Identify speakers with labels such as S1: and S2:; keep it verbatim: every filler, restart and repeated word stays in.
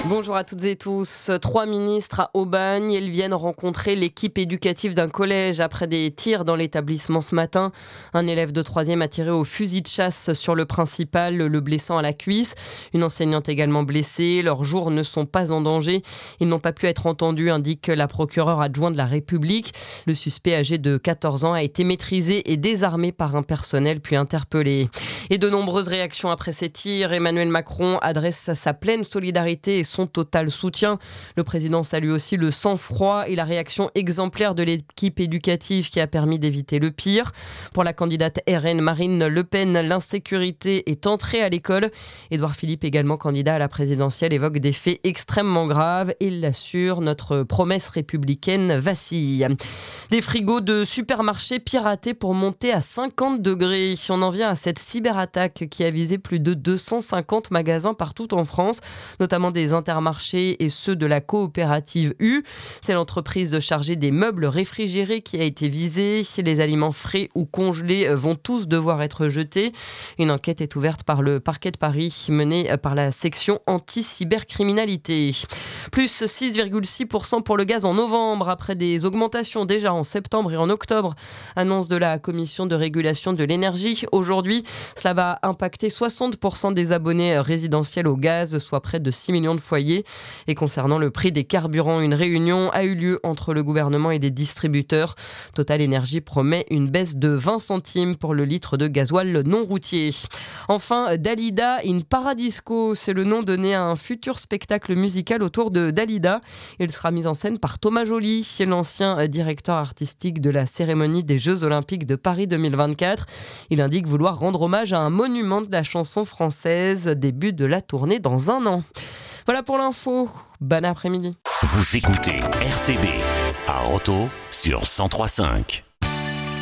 S1: Bonjour à toutes et tous. Trois ministres à Aubagne. Ils viennent rencontrer l'équipe éducative d'un collège après des tirs dans l'établissement ce matin. Un élève de troisième a tiré au fusil de chasse sur le principal, le blessant à la cuisse. Une enseignante également blessée. Leurs jours ne sont pas en danger. Ils n'ont pas pu être entendus, indique la procureure adjointe de la République. Le suspect âgé de quatorze ans a été maîtrisé et désarmé par un personnel puis interpellé. Et de nombreuses réactions après ces tirs. Emmanuel Macron adresse sa pleine solidarité et son total soutien. Le président salue aussi le sang-froid et la réaction exemplaire de l'équipe éducative qui a permis d'éviter le pire. Pour la candidate R N Marine Le Pen, l'insécurité est entrée à l'école. Édouard Philippe, également candidat à la présidentielle, évoque des faits extrêmement graves. Il l'assure, notre promesse républicaine vacille. Des frigos de supermarchés piratés pour monter à cinquante degrés. On en vient à cette cyberattaque qui a visé plus de deux cent cinquante magasins partout en France, notamment des Intermarchés et ceux de la coopérative U. C'est l'entreprise chargée des meubles réfrigérés qui a été visée. Les aliments frais ou congelés vont tous devoir être jetés. Une enquête est ouverte par le parquet de Paris, menée par la section anti-cybercriminalité. Plus six virgule six pour cent pour le gaz en novembre, après des augmentations déjà en septembre et en octobre. Annonce de la Commission de régulation de l'énergie. Aujourd'hui, cela va impacter soixante pour cent des abonnés résidentiels au gaz, soit près de six millions de foyers. Et concernant le prix des carburants, une réunion a eu lieu entre le gouvernement et les distributeurs. Total Énergie promet une baisse de vingt centimes pour le litre de gasoil non routier. Enfin, Dalida in Paradisco, c'est le nom donné à un futur spectacle musical autour de Dalida. Il sera mis en scène par Thomas Joly, l'ancien directeur artistique de la cérémonie des Jeux Olympiques de Paris deux mille vingt-quatre. Il indique vouloir rendre hommage à un monument de la chanson française. Début de la tournée dans un an. Voilà pour l'info. Bon après-midi.
S2: Vous écoutez R C B à Roto sur cent trois virgule cinq.